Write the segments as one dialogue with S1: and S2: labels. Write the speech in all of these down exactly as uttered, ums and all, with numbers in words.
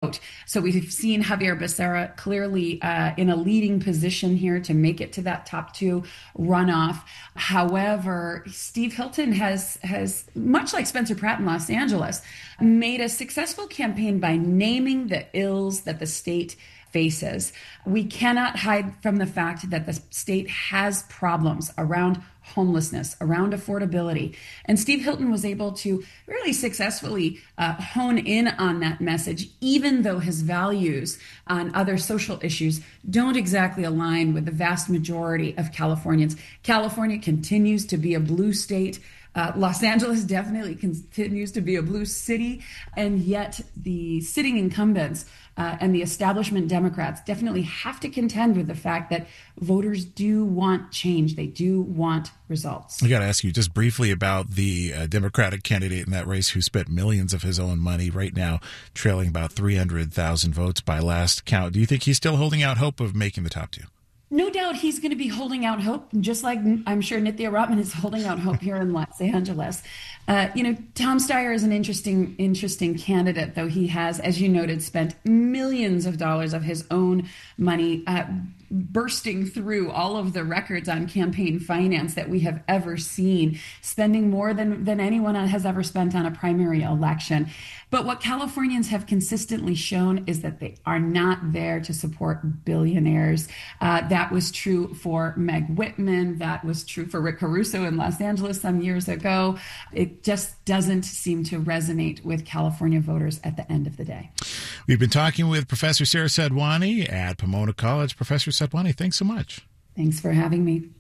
S1: So we've seen Javier Becerra clearly uh, in a leading position here to make it to that top two runoff. However, Steve Hilton has, has much like Spencer Pratt in Los Angeles, made a successful campaign by naming the ills that the state faces. We cannot hide from the fact that the state has problems around homelessness, around affordability. And Steve Hilton was able to really successfully uh, hone in on that message, even though his values on other social issues don't exactly align with the vast majority of Californians. California continues to be a blue state. Uh, Los Angeles definitely continues to be a blue city, and yet the sitting incumbents uh, and the establishment Democrats definitely have to contend with the fact that voters do want change. They do want results.
S2: I got to ask you just briefly about the uh, Democratic candidate in that race who spent millions of his own money, right now trailing about three hundred thousand votes by last count. Do you think he's still holding out hope of making the top two?
S1: No doubt he's going to be holding out hope, just like I'm sure Nithya Rotman is holding out hope here in Los Angeles. Uh, you know, Tom Steyer is an interesting, interesting candidate, though he has, as you noted, spent millions of dollars of his own money uh, bursting through all of the records on campaign finance that we have ever seen, spending more than, than anyone has ever spent on a primary election. But what Californians have consistently shown is that they are not there to support billionaires. Uh, that was true for Meg Whitman. That was true for Rick Caruso in Los Angeles some years ago. It just doesn't seem to resonate with California voters at the end of the day.
S2: We've been talking with Professor Sarah Sadhwani at Pomona College. Professor Sadhwani, thanks so much.
S1: Thanks for having me.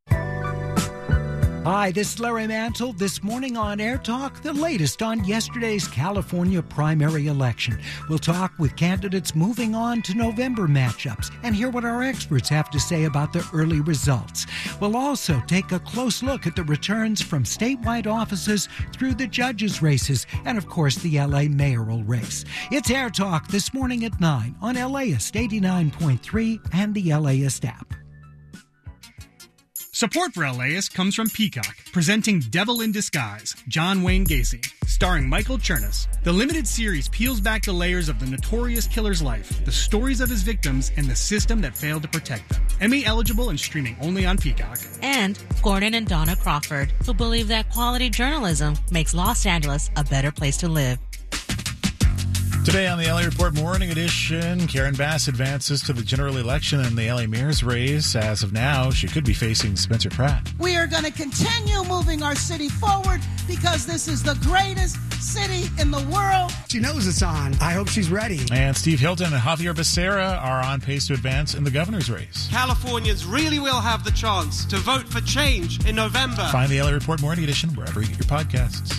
S3: Hi, this is Larry Mantle. This morning on Air Talk, the latest on yesterday's California primary election. We'll talk with candidates moving on to November matchups and hear what our experts have to say about the early results. We'll also take a close look at the returns from statewide offices through the judges' races and, of course, the L A mayoral race. It's Air Talk this morning at nine on LAist eighty-nine point three and the LAist app.
S4: Support for LAist comes from Peacock, presenting Devil in Disguise, John Wayne Gacy, starring Michael Chernus. The limited series peels back the layers of the notorious killer's life, the stories of his victims, and the system that failed to protect them. Emmy eligible and streaming only on Peacock.
S5: And Gordon and Donna Crawford, who believe that quality journalism makes Los Angeles a better place to live.
S2: Today on the L A Report Morning Edition, Karen Bass advances to the general election in the L A mayor's race. As of now, she could be facing Spencer Pratt.
S6: We are going to continue moving our city forward because this is the greatest city in the world.
S7: She knows it's on. I hope she's ready.
S2: And Steve Hilton and Javier Becerra are on pace to advance in the governor's race.
S8: Californians really will have the chance to vote for change in November.
S2: Find the L A Report Morning Edition wherever you get your podcasts.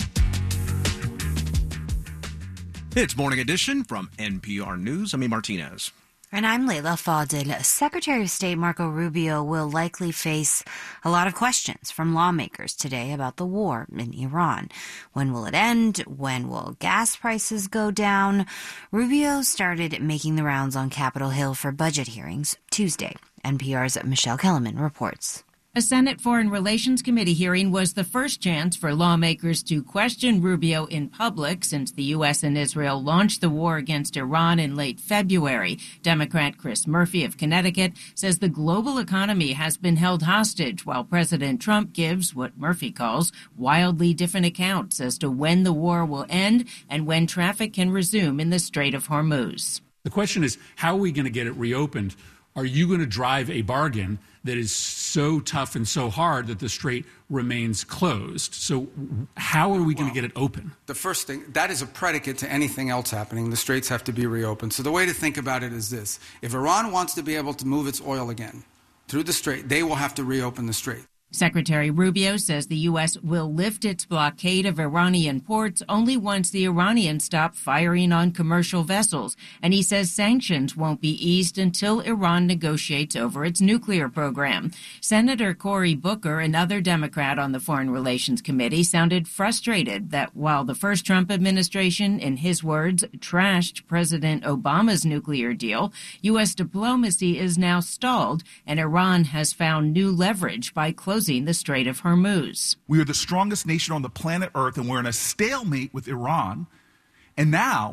S9: It's Morning Edition from N P R News. I'm E. Martinez.
S10: And I'm Leila Fadel. Secretary of State Marco Rubio will likely face a lot of questions from lawmakers today about the war in Iran. When will it end? When will gas prices go down? Rubio started making the rounds on Capitol Hill for budget hearings Tuesday. N P R's Michelle Kellerman reports.
S11: A Senate Foreign Relations Committee hearing was the first chance for lawmakers to question Rubio in public since the U S and Israel launched the war against Iran in late February. Democrat Chris Murphy of Connecticut says the global economy has been held hostage while President Trump gives what Murphy calls wildly different accounts as to when the war will end and when traffic can resume in the Strait of Hormuz.
S12: The question is, how are we going to get it reopened? Are you going to drive a bargain that is so tough and so hard that the strait remains closed? So how are we going well, to get it open?
S13: The first thing, that is a predicate to anything else happening. The straits have to be reopened. So the way to think about it is this. If Iran wants to be able to move its oil again through the strait, they will have to reopen the strait.
S11: Secretary Rubio says the U S will lift its blockade of Iranian ports only once the Iranians stop firing on commercial vessels. And he says sanctions won't be eased until Iran negotiates over its nuclear program. Senator Cory Booker, another Democrat on the Foreign Relations Committee, sounded frustrated that while the first Trump administration, in his words, trashed President Obama's nuclear deal, U S diplomacy is now stalled and Iran has found new leverage by closing the Strait of Hormuz.
S14: We are the strongest nation on the planet Earth, and we're in a stalemate with Iran. And now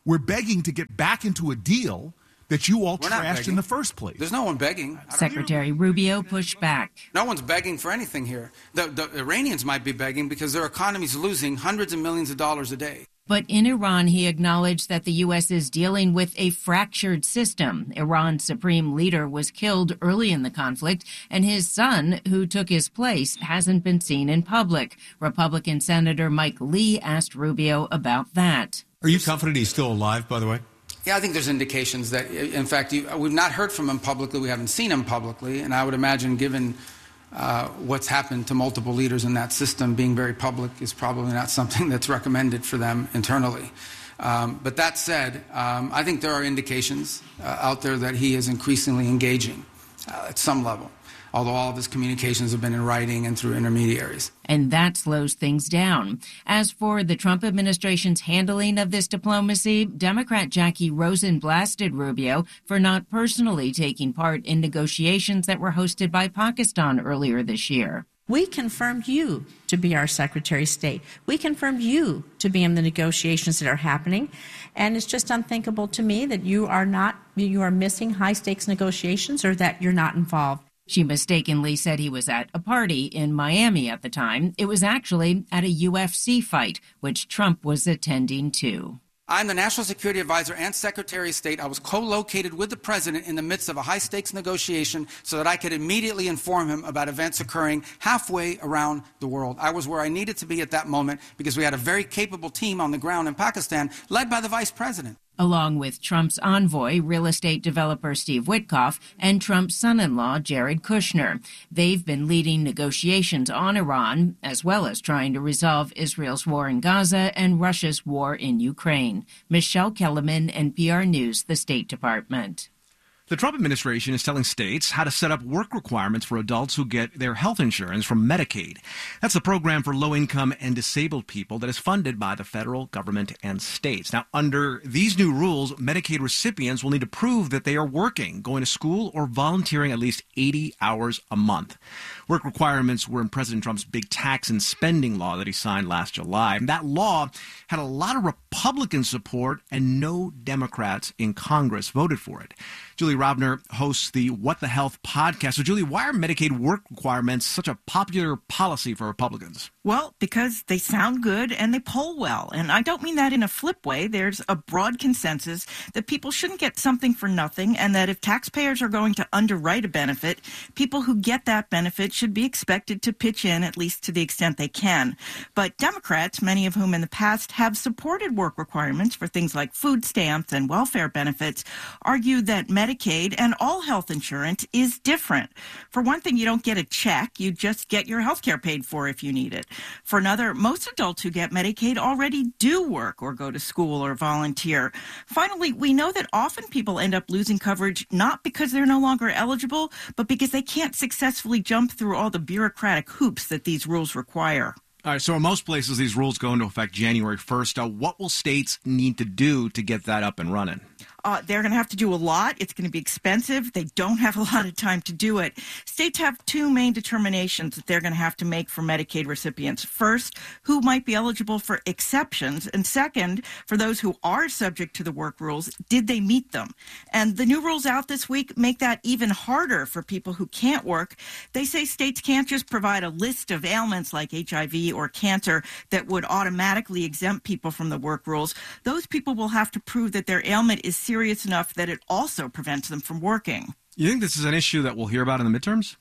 S14: We're begging to get back into a deal that you all
S13: We're not
S14: trashed
S13: begging.
S14: in the first place.
S13: There's no one begging.
S11: Secretary Rubio pushed back.
S13: No one's begging for anything here. The, the Iranians might be begging because their economy's losing hundreds of millions of dollars a day.
S11: But in Iran, he acknowledged that the U S is dealing with a fractured system. Iran's supreme leader was killed early in the conflict, and his son, who took his place, hasn't been seen in public. Republican Senator Mike Lee asked Rubio about that.
S15: Are you confident he's still alive, by the way?
S13: Yeah, I think there's indications that, in fact, you, we've not heard from him publicly. We haven't seen him publicly. And I would imagine, given uh, what's happened to multiple leaders in that system, being very public is probably not something that's recommended for them internally. Um, but that said, um, I think there are indications uh, out there that he is increasingly engaging uh, at some level, although all of his communications have been in writing and through intermediaries.
S11: And that slows things down. As for the Trump administration's handling of this diplomacy, Democrat Jackie Rosen blasted Rubio for not personally taking part in negotiations that were hosted by Pakistan earlier this year.
S16: We confirmed you to be our Secretary of State. We confirmed you to be in the negotiations that are happening. And it's just unthinkable to me that you are not, you are missing high-stakes negotiations or that you're not involved.
S11: She mistakenly said he was at a party in Miami at the time. It was actually at a U F C fight, which Trump was attending to.
S13: I'm the National Security Advisor and Secretary of State. I was co-located with the President in the midst of a high-stakes negotiation so that I could immediately inform him about events occurring halfway around the world. I was where I needed to be at that moment because we had a very capable team on the ground in Pakistan, led by the Vice President.
S11: Along with Trump's envoy, real estate developer Steve Witkoff, and Trump's son-in-law, Jared Kushner. They've been leading negotiations on Iran, as well as trying to resolve Israel's war in Gaza and Russia's war in Ukraine. Michelle Kellerman, N P R News, the State Department.
S9: The Trump administration is telling states how to set up work requirements for adults who get their health insurance from Medicaid. That's a program for low-income and disabled people that is funded by the federal government and states. Now, under these new rules, Medicaid recipients will need to prove that they are working, going to school, or volunteering at least eighty hours a month. Work requirements were in President Trump's big tax and spending law that he signed last July. And that law had a lot of Republican support, and no Democrats in Congress voted for it. Julie Robner hosts the What the Health podcast. So, Julie, why are Medicaid work requirements such a popular policy for Republicans?
S17: Well, because they sound good and they poll well. And I don't mean that in a flip way. There's a broad consensus that people shouldn't get something for nothing, and that if taxpayers are going to underwrite a benefit, people who get that benefit should be expected to pitch in, at least to the extent they can. But Democrats, many of whom in the past have supported work requirements for things like food stamps and welfare benefits, argue that Medicaid and all health insurance is different. For one thing, you don't get a check. You just get your health care paid for if you need it. For another, most adults who get Medicaid already do work or go to school or volunteer. Finally, we know that often people end up losing coverage not because they're no longer eligible, but because they can't successfully jump through all the bureaucratic hoops that these rules require.
S9: All right, so in most places, these rules go into effect January first. Uh, what will states need to do to get that up and running?
S17: Uh, they're going to have to do a lot. It's going to be expensive. They don't have a lot of time to do it. States have two main determinations that they're going to have to make for Medicaid recipients. First, who might be eligible for exceptions? And second, for those who are subject to the work rules, did they meet them? And the new rules out this week make that even harder for people who can't work. They say states can't just provide a list of ailments like H I V or cancer that would automatically exempt people from the work rules. Those people will have to prove that their ailment is serious enough that it also prevents them from working.
S9: You think this is an issue that we'll hear about in the midterms?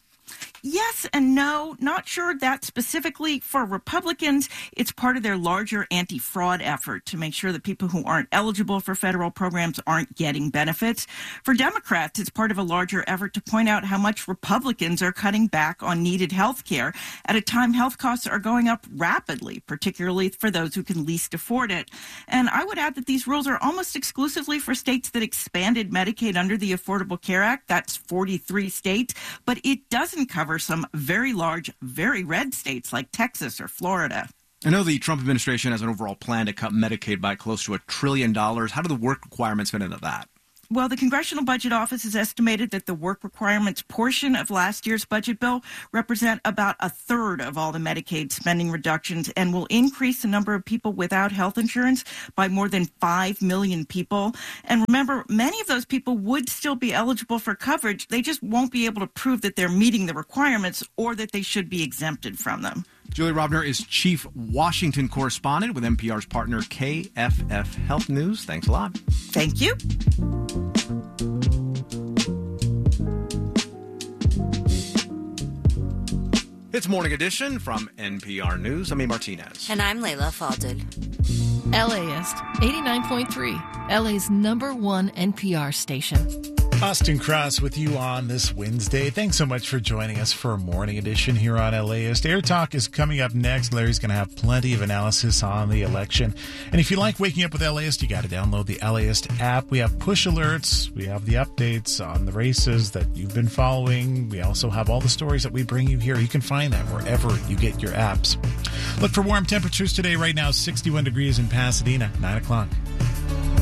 S17: Yes and no. Not sure that specifically. For Republicans, it's part of their larger anti-fraud effort to make sure that people who aren't eligible for federal programs aren't getting benefits. For Democrats, it's part of a larger effort to point out how much Republicans are cutting back on needed health care at a time health costs are going up rapidly, particularly for those who can least afford it. And I would add that these rules are almost exclusively for states that expanded Medicaid under the Affordable Care Act. That's forty-three states, but it doesn't cover some very large, very red states like Texas or Florida.
S9: I know the Trump administration has an overall plan to cut Medicaid by close to a trillion dollars. How do the work requirements fit into that?
S17: Well, the Congressional Budget Office has estimated that the work requirements portion of last year's budget bill represent about a third of all the Medicaid spending reductions and will increase the number of people without health insurance by more than five million people. And remember, many of those people would still be eligible for coverage. They just won't be able to prove that they're meeting the requirements or that they should be exempted from them.
S9: Julie Robner is Chief Washington Correspondent with N P R's partner K F F Health News. Thanks a lot.
S17: Thank you.
S9: It's Morning Edition from N P R News. I'm A. Martinez.
S10: And I'm Layla Falded.
S18: LAist, eighty-nine point three, L A's number one N P R station.
S2: Austin Cross with you on this Wednesday. Thanks so much for joining us for a Morning Edition here on LAist. Air Talk is coming up next. Larry's going to have plenty of analysis on the election. And if you like waking up with LAist, you got to download the LAist app. We have push alerts. We have the updates on the races that you've been following. We also have all the stories that we bring you here. You can find them wherever you get your apps. Look for warm temperatures today. Right now, sixty-one degrees in Pasadena, nine o'clock.